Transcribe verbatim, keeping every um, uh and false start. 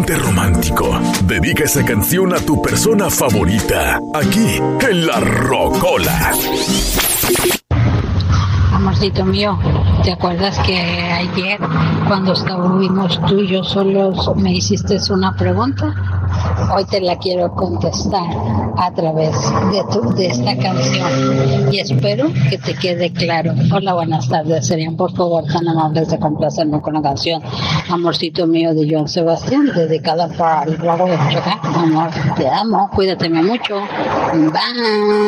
ponte romántico. Dedica esa canción a tu persona favorita. Aquí, en La Rocola. Amorcito mío, ¿te acuerdas que ayer cuando estábamos tú y yo solos me hiciste una pregunta? Hoy te la quiero contestar a través de, tu, de esta canción y espero que te quede claro. Hola, buenas tardes. Serían por favor tan amables de complacerme con la canción Amorcito mío de Joan Sebastián, dedicada para el Bravo de Choca. Amor, te amo, cuídate mucho. Bye.